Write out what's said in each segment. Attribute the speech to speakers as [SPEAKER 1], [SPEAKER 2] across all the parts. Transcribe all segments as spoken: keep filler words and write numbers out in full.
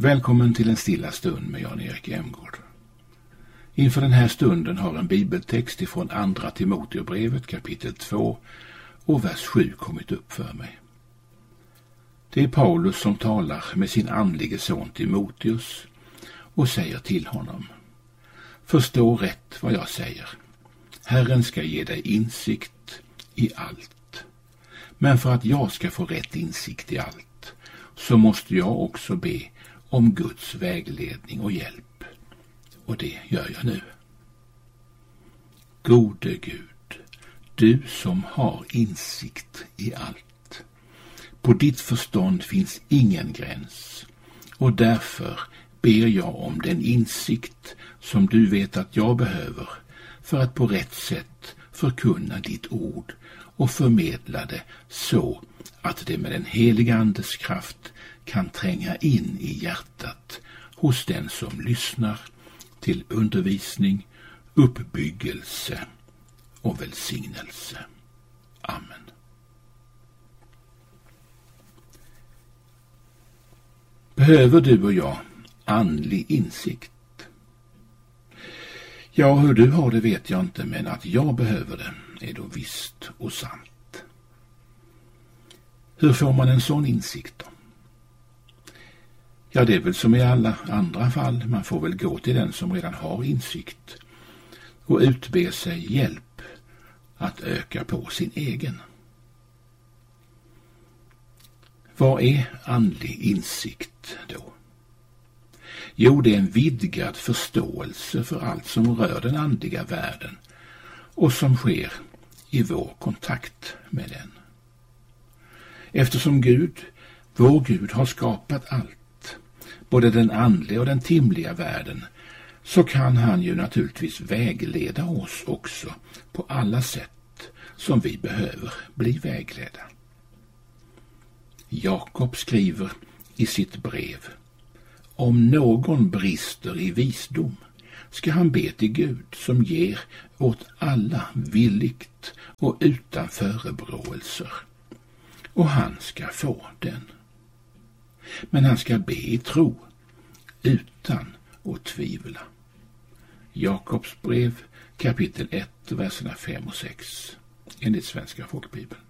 [SPEAKER 1] Välkommen till en stilla stund med Jan-Erik Emgård. Inför den här stunden har en bibeltext ifrån andra Timoteusbrevet kapitel två och vers sju kommit upp för mig. Det är Paulus som talar med sin andlige son Timoteus och säger till honom: Förstå rätt vad jag säger. Herren ska ge dig insikt i allt. Men för att jag ska få rätt insikt i allt så måste jag också be om Guds vägledning och hjälp. Och det gör jag nu. Gode Gud, du som har insikt i allt. På ditt förstånd finns ingen gräns, och därför ber jag om den insikt som du vet att jag behöver för att på rätt sätt förkunna ditt ord och förmedla det så att det med den heliga Andes kraft kan tränga in i hjärtat hos den som lyssnar till undervisning, uppbyggelse och välsignelse. Amen. Behöver du och jag andlig insikt? Ja, hur du har det vet jag inte, men att jag behöver det är då visst och sant. Hur får man en sån insikt då? Ja, det är väl som i alla andra fall, man får väl gå till den som redan har insikt och utbe sig hjälp att öka på sin egen. Vad är andlig insikt då? Jo, det är en vidgad förståelse för allt som rör den andliga världen och som sker i vår kontakt med den. Eftersom Gud, vår Gud, har skapat allt, både den andliga och den timliga världen, så kan han ju naturligtvis vägleda oss också på alla sätt som vi behöver bli vägledda. Jakob skriver i sitt brev: Om någon brister i visdom ska han be till Gud som ger åt alla villigt och utan förebråelser, och han ska få den. Men han ska be i tro, utan att tvivla. Jakobs brev kapitel ett, verserna fem och sex, enligt Svenska folkbibeln.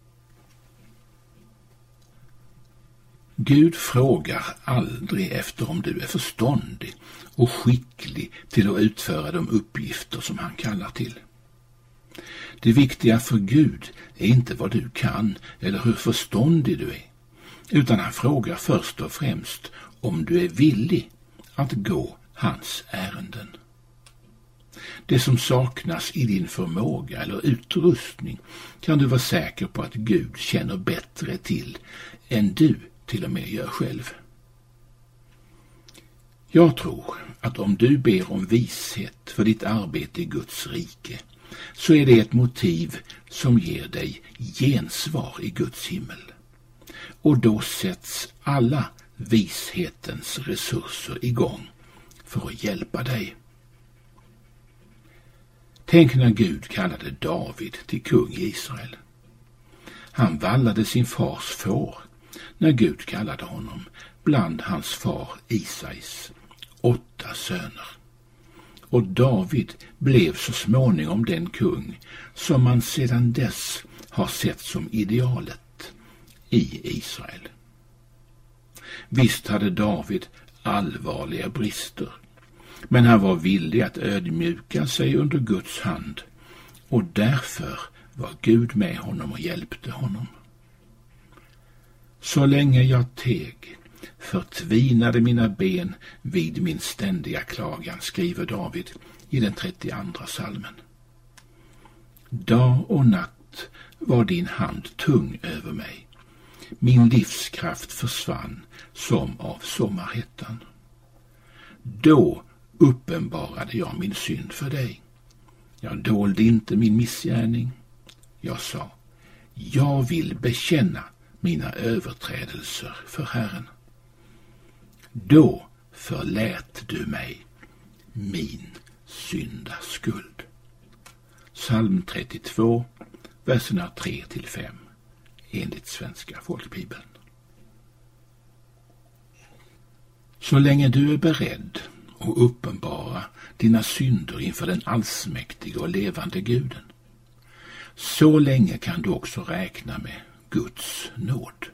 [SPEAKER 1] Gud frågar aldrig efter om du är förståndig och skicklig till att utföra de uppgifter som han kallar till. Det viktiga för Gud är inte vad du kan eller hur förståndig du är, utan han frågar först och främst om du är villig att gå hans ärenden. Det som saknas i din förmåga eller utrustning kan du vara säker på att Gud känner bättre till än du till och med gör själv. Jag tror att om du ber om vishet för ditt arbete i Guds rike, så är det ett motiv som ger dig gensvar i Guds himmel. Och då sätts alla vishetens resurser igång för att hjälpa dig. Tänk när Gud kallade David till kung i Israel. Han vallade sin fars får när Gud kallade honom bland hans far Isais åtta söner. Och David blev så småningom den kung som man sedan dess har sett som idealet i Israel. Visst hade David allvarliga brister, men han var villig att ödmjuka sig under Guds hand, och därför var Gud med honom och hjälpte honom. Så länge jag teg förtvinade mina ben vid min ständiga klagan, skriver David i den trettioandra salmen. Dag och natt var din hand tung över mig. Min livskraft försvann som av sommarhettan. Då uppenbarade jag min synd för dig. Jag dolde inte min missgärning. Jag sa: jag vill bekänna mina överträdelser för Herren. Då förlät du mig min syndaskuld. Psalm trettiotvå, verserna tre till fem, enligt Svenska folkbibeln. Så länge du är beredd att uppenbara dina synder inför den allsmäktiga och levande Guden, så länge kan du också räkna med Guds nåd.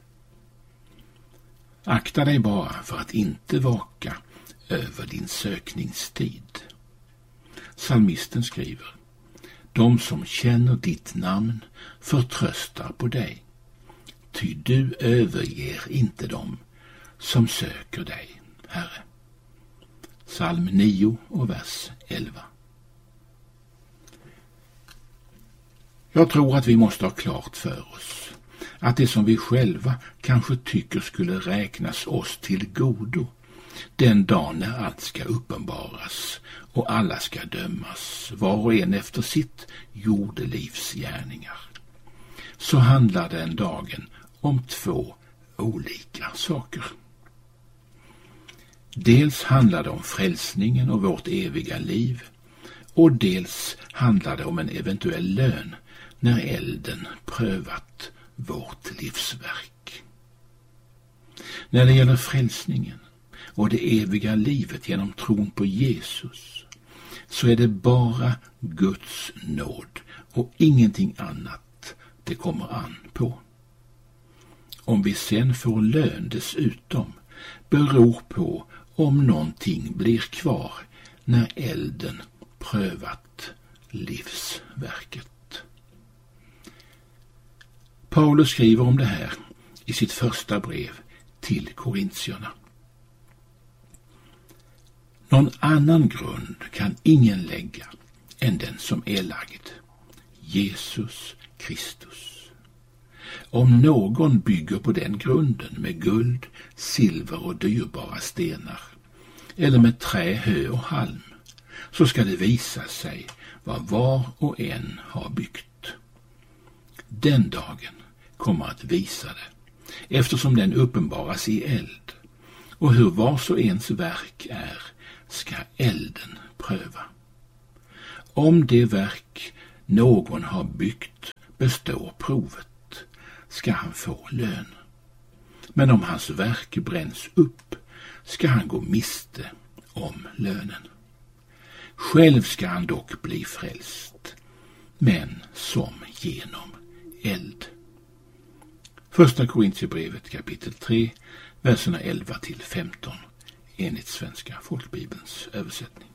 [SPEAKER 1] Akta dig bara för att inte vaka över din sökningstid. Psalmisten skriver: de som känner ditt namn förtröstar på dig, ty du överger inte dem som söker dig, Herre. Psalm nio och vers elva. Jag tror att vi måste ha klart för oss att det som vi själva kanske tycker skulle räknas oss till godo den dagen när allt ska uppenbaras och alla ska dömas, var och en efter sitt jordelivs gärningar, så handlar den dagen om två olika saker. Dels handlar det om frälsningen och vårt eviga liv, och dels handlar det om en eventuell lön när elden prövat vårt livsverk. När det gäller frälsningen och det eviga livet genom tron på Jesus, så är det bara Guds nåd och ingenting annat det kommer an på. Om vi sen får lön dessutom beror på om någonting blir kvar när elden prövat livsverket. Paulus skriver om det här i sitt första brev till korintierna. Någon annan grund kan ingen lägga än den som är lagd, Jesus Kristus. Om någon bygger på den grunden med guld, silver och dyrbara stenar, eller med trä, hö och halm, så ska det visa sig vad var och en har byggt. Den dagen kommer att visa det, eftersom den uppenbaras i eld, och hur vars och ens verk är ska elden pröva. Om det verk någon har byggt består provet, ska han få lön. Men om hans verk bränns upp, ska han gå miste om lönen. Själv ska han dock bli frälst, men som genom eld. Första Korintierbrevet kapitel tre, verserna elva till femton, enligt Svenska folkbibelns översättning.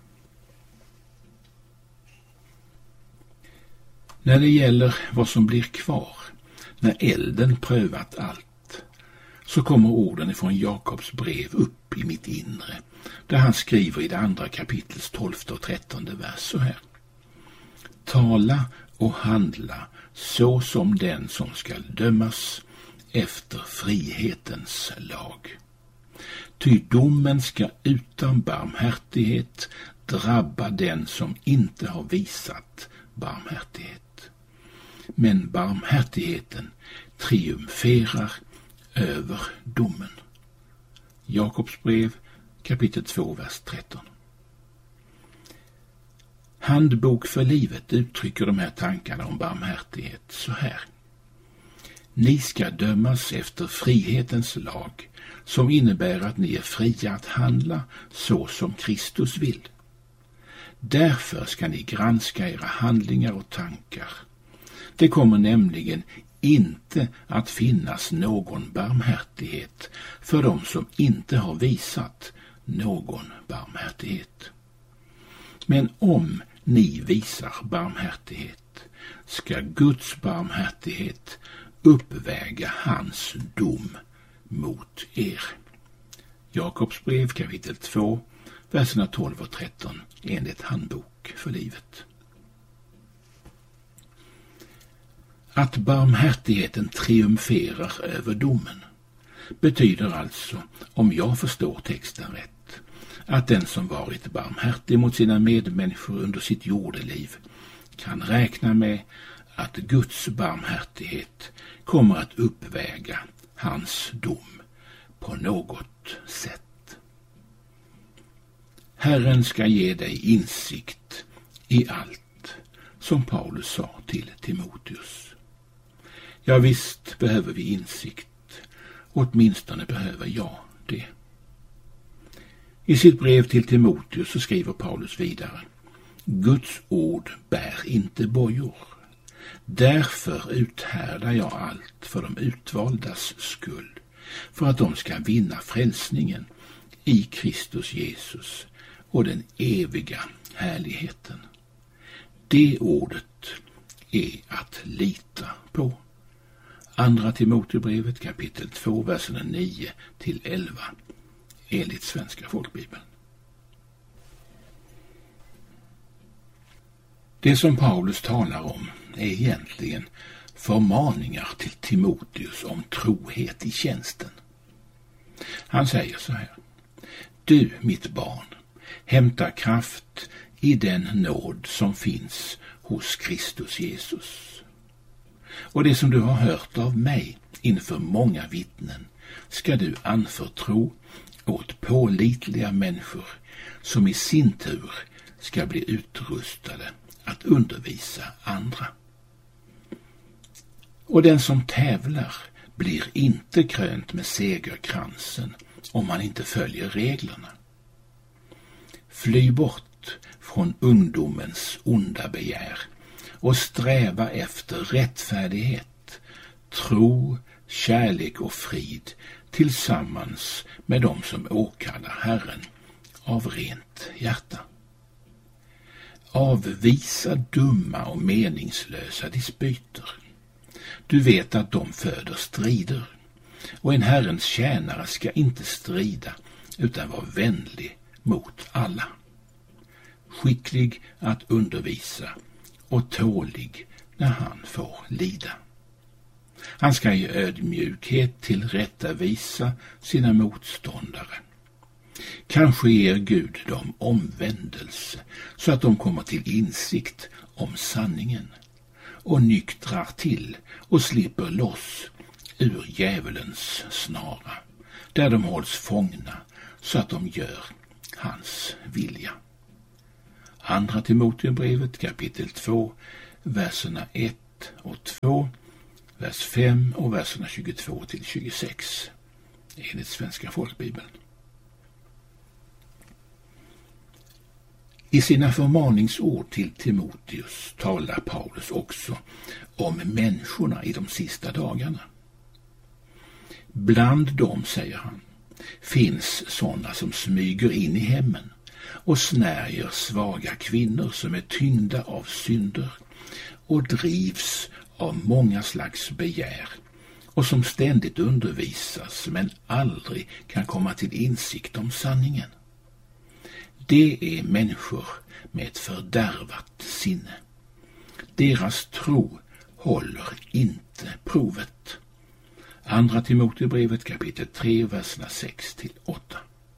[SPEAKER 1] När det gäller vad som blir kvar när elden prövat allt, så kommer orden ifrån Jakobs brev upp i mitt inre, där han skriver i det andra kapitlets tolfte och trettonde vers så här: tala och handla så som den som skall dömas efter frihetens lag. Ty domen ska utan barmhärtighet drabba den som inte har visat barmhärtighet. Men barmhärtigheten triumferar över domen. Jakobs brev kapitel två, vers tretton. Handbok för livet uttrycker de här tankarna om barmhärtighet så här: ni ska dömas efter frihetens lag, som innebär att ni är fria att handla så som Kristus vill. Därför ska ni granska era handlingar och tankar. Det kommer nämligen inte att finnas någon barmhärtighet för dem som inte har visat någon barmhärtighet. Men om ni visar barmhärtighet, ska Guds barmhärtighet uppväga hans dom mot er. Jakobs brev kapitel två, verserna tolv och tretton, enligt Handbok för livet. Att barmhärtigheten triumferar över domen betyder alltså, om jag förstår texten rätt, att den som varit barmhärtig mot sina medmänniskor under sitt jordeliv kan räkna med att Guds barmhärtighet kommer att uppväga hans dom på något sätt. Herren ska ge dig insikt i allt, som Paulus sa till Timoteus. Ja, visst behöver vi insikt, åtminstone behöver jag det. I sitt brev till Timoteus så skriver Paulus vidare: Guds ord bär inte bojor. Därför uthärdar jag allt för de utvaldas skull, för att de ska vinna frälsningen i Kristus Jesus och den eviga härligheten. Det ordet är att lita på. Andra Timoteusbrevet kapitel två, verserna nio till elva, enligt Svenska folkbibeln. Det som Paulus talar om är egentligen förmaningar till Timoteus om trohet i tjänsten. Han säger så här: Du, mitt barn, hämta kraft i den nåd som finns hos Kristus Jesus. Och det som du har hört av mig inför många vittnen ska du anförtro åt pålitliga människor som i sin tur ska bli utrustade att undervisa andra. Och den som tävlar blir inte krönt med segerkransen om man inte följer reglerna. Fly bort från ungdomens onda begär och sträva efter rättfärdighet, tro, kärlek och frid tillsammans med dem som åkallar Herren av rent hjärta. Avvisa dumma och meningslösa dispyter. Du vet att de föder strider, och en Herrens tjänare ska inte strida utan vara vänlig mot alla. Skicklig att undervisa och tålig när han får lida. Han ska i ödmjukhet tillrättavisa sina motståndare. Kanske ger Gud dem omvändelse så att de kommer till insikt om sanningen och nyktrar till och slipper loss ur djävulens snara, där de hålls fångna så att de gör hans vilja. Andra Timoteusbrevet kapitel två, verserna ett och två, vers fem och verserna tjugotvå till tjugosex, enligt Svenska folkbibeln. I sina förmaningsord till Timoteus talar Paulus också om människorna i de sista dagarna. Bland dem, säger han, finns sådana som smyger in i hemmen och snärjer svaga kvinnor som är tyngda av synder och drivs av många slags begär och som ständigt undervisas men aldrig kan komma till insikt om sanningen. Det är människor med ett fördärvat sinne. Deras tro håller inte provet. Andra Timoteusbrevet kapitel tre, verserna sex till åtta.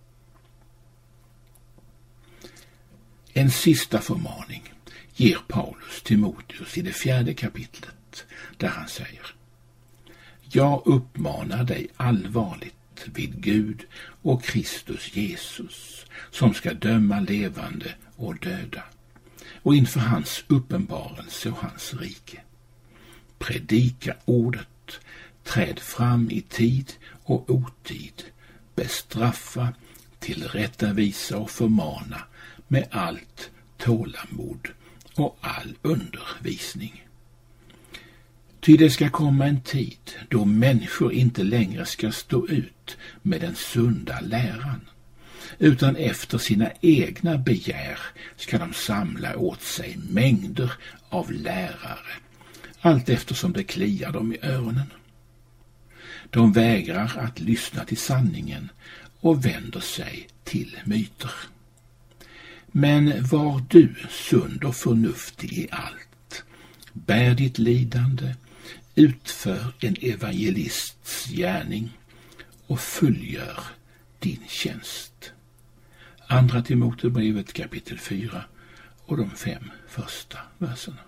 [SPEAKER 1] En sista förmaning ger Paulus Timoteus i det fjärde kapitlet, där han säger: Jag uppmanar dig allvarligt vid Gud och Kristus Jesus, som ska döma levande och döda, och inför hans uppenbarelse och hans rike. Predika ordet, träd fram i tid och otid, bestraffa, tillrättavisa och förmana med allt tålamod och all undervisning. Ty det ska komma en tid då människor inte längre ska stå ut med den sunda läran, utan efter sina egna begär ska de samla åt sig mängder av lärare, allt eftersom det kliar dem i öronen. De vägrar att lyssna till sanningen och vänder sig till myter. Men var du sund och förnuftig i allt, bär ditt lidande, utför en evangelists gärning och fullgör din tjänst. Andra Timoteusbrevet kapitel fyra och de fem första verserna.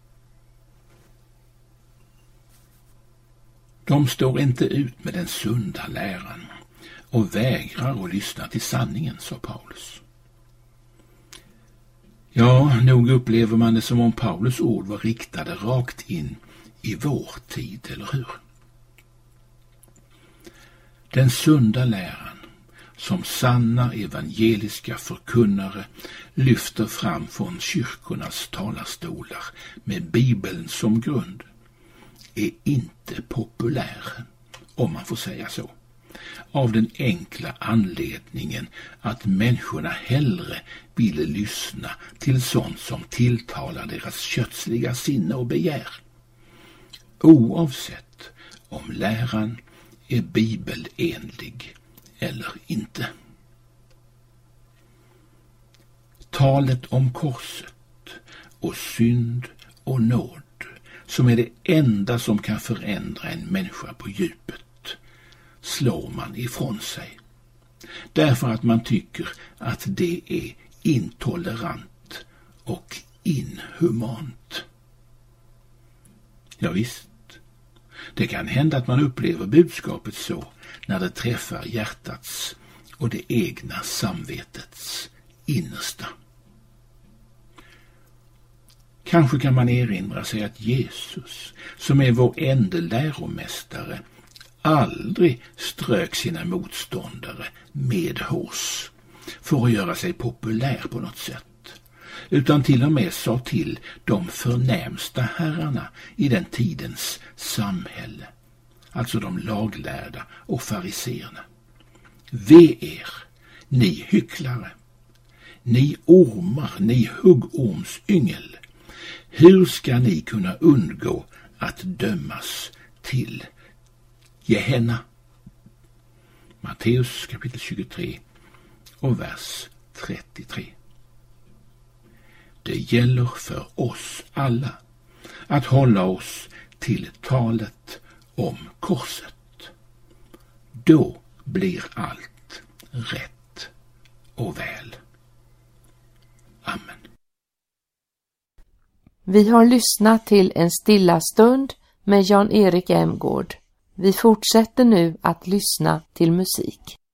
[SPEAKER 1] De står inte ut med den sunda läran och vägrar att lyssna till sanningen, sa Paulus. Ja, nog upplever man det som om Paulus ord var riktade rakt in i vår tid, eller hur? Den sunda läran som sanna evangeliska förkunnare lyfter fram från kyrkornas talarstolar med Bibeln som grund är inte populär, om man får säga så. Av den enkla anledningen att människorna hellre ville lyssna till sånt som tilltalar deras kötsliga sinne och begär. Oavsett om läran är bibelenlig eller inte. Talet om korset och synd och nåd, som är det enda som kan förändra en människa på djupet, slår man ifrån sig. Därför att man tycker att det är intolerant och inhumant. Ja visst, det kan hända att man upplever budskapet så när det träffar hjärtats och det egna samvetets innersta. Kanske kan man erinra sig att Jesus, som är vår enda läromästare, aldrig strök sina motståndare med hårs för att göra sig populär på något sätt, utan till och med sa till de förnämsta herrarna i den tidens samhälle, alltså de laglärda och fariseerna: ve er, ni hycklare, ni ormar, ni huggormsyngel, hur ska ni kunna undgå att dömas till Gehenna? Matteus kapitel tjugotre och vers trettiotre. Det gäller för oss alla att hålla oss till talet om korset. Då blir allt rätt och väl. Amen.
[SPEAKER 2] Vi har lyssnat till en stilla stund med Jan-Erik Emgård. Vi fortsätter nu att lyssna till musik.